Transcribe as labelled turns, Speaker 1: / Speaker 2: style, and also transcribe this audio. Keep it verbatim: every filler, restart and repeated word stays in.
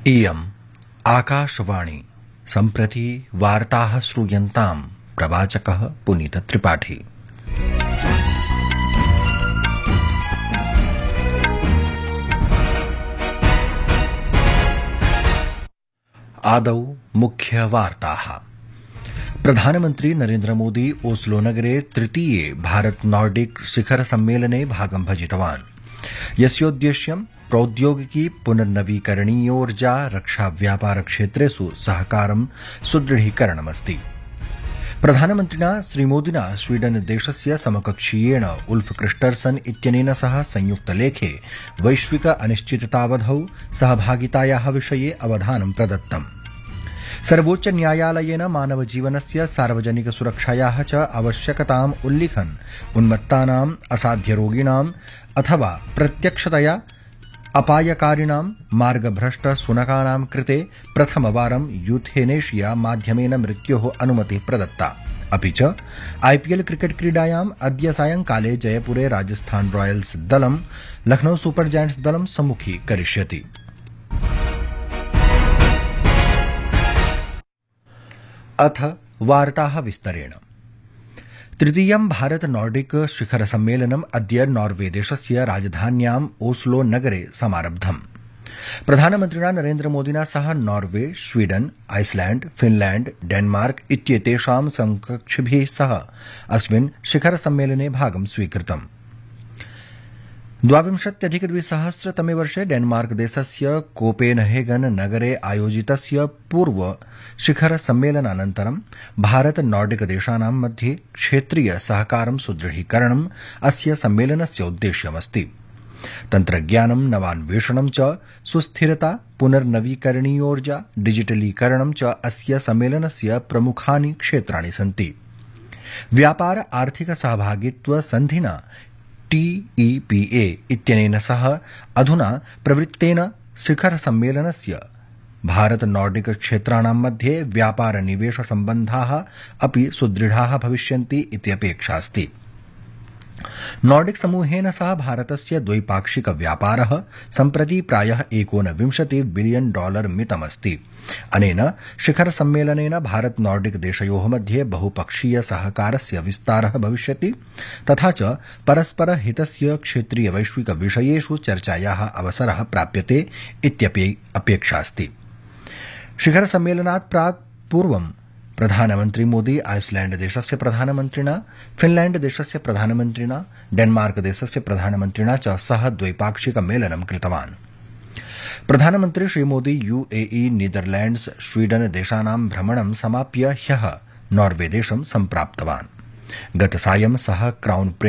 Speaker 1: इयम् आकाशवाणी सम्प्रति वार्ताः श्रूयन्ताम् प्रवाचकः पुनीतत्रिपाठी। आदौ मुख्यवार्ताः। प्रधानमन्त्री नरेन्द्र मोदी ओस्लो नगरे तृतीये भारत नॉर्डिक शिखर सम्मेलने भागं भजितवान्, यस्योद्देश्यं प्रौद्योगिकी पुनर्नवीकरणीयोर्जा रक्षा व्यापार क्षेत्रेषु सहकारं सुदृढीकरणमस्ति। प्रधानमन्त्रिणा श्रीमोदिना स्वीडन देशस्य समकक्षीयेण उल्फ क्रिस्टर्सन इत्यनेन सह संयुक्तलेखे वैश्विक अनिश्चिततावधौ सहभागितायाः विषये अवधानं प्रदत्तम्। सर्वोच्च न्यायालयेन मानवजीवनस्य सार्वजनिक सुरक्षायाः च आवश्यकताम् उल्लिखन् उन्मत्तानाम् असाध्यरोगिणाम् अथवा प्रत्यक्षतया अपायकारिणां मार्गभ्रष्ट शुनकानां कृते प्रथमवारं यूथेनेशिया माध्यमेन मृत्योः अनुमतिः प्रदत्ता। अपि च आईपीएल क्रिकेट क्रीडायाम् अद्य सायंकाले जयपुरे राजस्थान रॉयल्स दलं लखनऊ सुपर जायंट्स दलं सम्मुखीकरिष्यति। अथ वार्ताः विस्तरेण। तृतीयं भारत नॉर्डिक शिखर सम्मेलनम् अद्य नॉर्वे देशस्य राजधान्याम् ओस्लो नगरे समारब्धम्। प्रधानमन्त्रिणा नरेन्द्र मोदिना सह Norway, Sweden, Iceland, Finland, Denmark इत्येतेषां समकक्षिभिः सह अस्मिन् शिखर सम्मेलने भागं स्वीकृतम्। द्वाविंशत्यधिक द्विसहस्रतमे वर्षे डेनमार्क देशस्य कोपेनहेगन नगरे आयोजितस्य पूर्व शिखर सम्मेलनानन्तरं भारत नॉर्डिक देशानां मध्ये क्षेत्रीय सहकारं सुदृढीकरणम् अस्य सम्मेलनस्य उद्देश्यमस्ति। तन्त्रज्ञानं, नवान्वेषणं च, सुस्थिरता, पुनर्नवीकरणीयोर्जा, डिजिटलीकरणं च अस्य सम्मेलनस्य प्रमुखानि क्षेत्राणि सन्ति। व्यापार आर्थिक सहभागित्व सन्धिना टीईपीए इत्यनेन सह अधुना प्रवृत्तेन शिखर सम्मेलनस्य भारत नॉर्डिक क्षेत्राणां मध्ये व्यापार निवेश सम्बन्धाः अपि सुदृढाः भविष्यन्ति इति अपेक्षा अस्ति। नॉर्डिक समूहेन सह भारतस्य द्वैपाक्षिक व्यापारः सम्प्रति प्रायः एकोनविंशति बिलियन डॉलर मितमस्ति। अनेन शिखर सम्मेलनेन भारत नॉर्डिक देशयोः मध्ये बहुपक्षीय सहकारस्य विस्तारः भविष्यति, तथा च परस्पर हितस्य क्षेत्रीय वैश्विक विषयेषु चर्चायाः अवसरः प्राप्यते इत्यपि अपेक्षा अस्ति। शिखर सम्मेलनात् प्राक् पूर्वं प्रधानमन्त्री मोदी आइसलैंड देशस्य प्रधानमन्त्रिणा, फिनलैंड देशस्य प्रधानमन्त्रिणा, डेनमार्क देशस्य प्रधानमन्त्रिणा च सह द्वैपाक्षिक मेलनं कृतवान्। प्रधानमन्त्री श्रीमोदी यूएई, नीदरलैंड्स, स्वीडन देशानां भ्रमणं समाप्य ह्यः नॉर्वे देशं सम्प्राप्तवान्। गतसायं सः क्राउन